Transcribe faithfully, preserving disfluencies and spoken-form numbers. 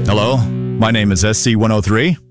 Hello, my name is S C one oh three.